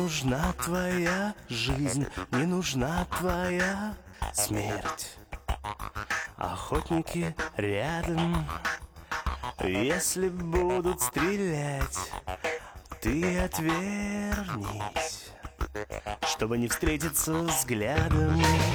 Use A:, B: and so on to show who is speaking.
A: Нужна твоя жизнь, не нужна твоя смерть. Охотники рядом, если будут стрелять, ты отвернись, чтобы не встретиться взглядом.